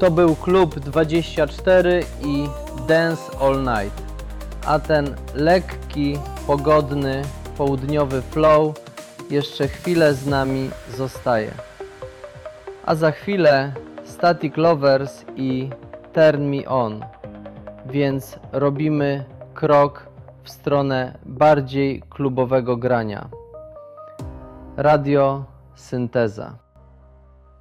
To był Klub 24 i Dance All Night, a ten lekki, pogodny, południowy flow jeszcze chwilę z nami zostaje. A za chwilę Static Lovers i Turn Me On, więc robimy krok w stronę bardziej klubowego grania. Radio Synteza.